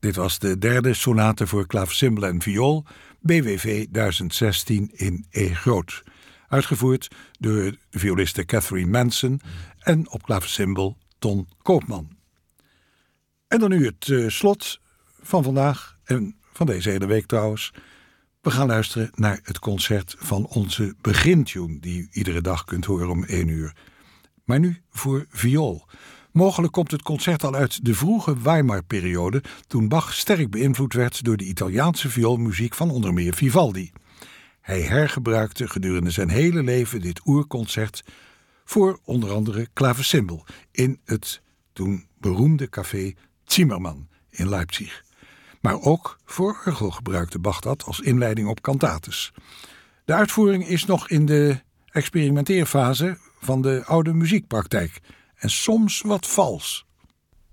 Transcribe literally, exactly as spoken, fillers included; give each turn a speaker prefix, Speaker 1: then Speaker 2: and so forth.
Speaker 1: Dit was de derde sonate voor klavecimbal en viool, B W V duizend zestien in E groot. Uitgevoerd door de violiste Catherine Manson en op klavecimbal Ton Koopman. En dan nu het uh, slot van vandaag en van deze hele week trouwens. We gaan luisteren naar het concert van onze begintune, die u iedere dag kunt horen om één uur. Maar nu voor viool. Mogelijk komt het concert al uit de vroege Weimar-periode, toen Bach sterk beïnvloed werd door de Italiaanse vioolmuziek van onder meer Vivaldi. Hij hergebruikte gedurende zijn hele leven dit oerconcert voor onder andere klavecimbal in het toen beroemde café Zimmermann in Leipzig. Maar ook voor orgel gebruikte Bach dat als inleiding op cantates. De uitvoering is nog in de experimenteerfase van de oude muziekpraktijk en soms wat vals.